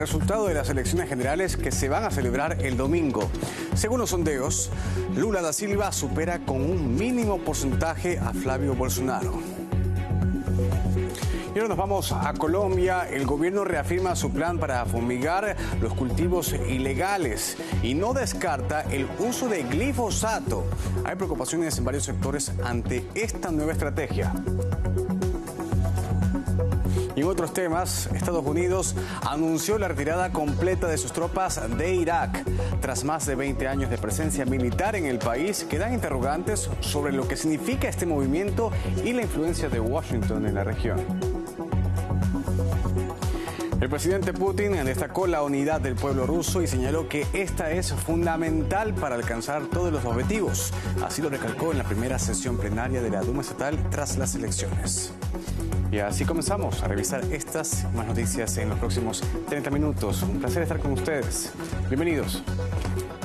Resultado de las elecciones generales que se van a celebrar el domingo. Según los sondeos, Lula da Silva supera con un mínimo porcentaje a Flavio Bolsonaro. Y ahora nos vamos a Colombia. El gobierno reafirma su plan para fumigar los cultivos ilegales y no descarta el uso de glifosato. Hay preocupaciones en varios sectores ante esta nueva estrategia. Y en otros temas, Estados Unidos anunció la retirada completa de sus tropas de Irak. Tras más de 20 años de presencia militar en el país, quedan interrogantes sobre lo que significa este movimiento y la influencia de Washington en la región. El presidente Putin destacó la unidad del pueblo ruso y señaló que esta es fundamental para alcanzar todos los objetivos. Así lo recalcó en la primera sesión plenaria de la Duma Estatal tras las elecciones. Y así comenzamos a revisar estas y más noticias en los próximos 30 minutos. Un placer estar con ustedes. Bienvenidos.